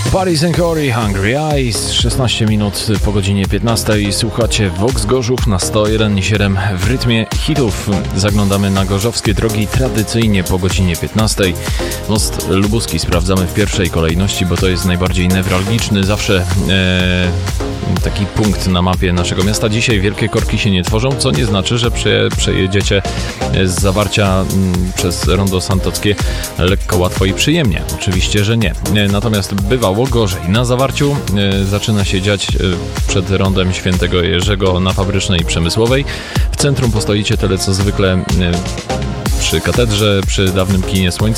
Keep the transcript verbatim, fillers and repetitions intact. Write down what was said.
Paris and Corey, Hungry Eyes, szesnaście minut po godzinie piętnastej. Słuchacie Vox Gorzów na sto jeden i siedem w rytmie hitów. Zaglądamy na gorzowskie drogi tradycyjnie po godzinie piętnastej. Most Lubuski sprawdzamy w pierwszej kolejności, bo to jest najbardziej newralgiczny zawsze e, taki punkt na mapie naszego miasta. Dzisiaj wielkie korki się nie tworzą, co nie znaczy, że prze, przejedziecie z Zawarcia m, przez Rondo Santockie lekko, łatwo i przyjemnie. Oczywiście, że nie. Natomiast bywało gorzej. Na Zawarciu e, zaczyna się dziać e, przed rondem Świętego Jerzego na Fabrycznej i Przemysłowej. W centrum postoicie tyle co zwykle e, przy katedrze, przy dawnym kinie Słońce.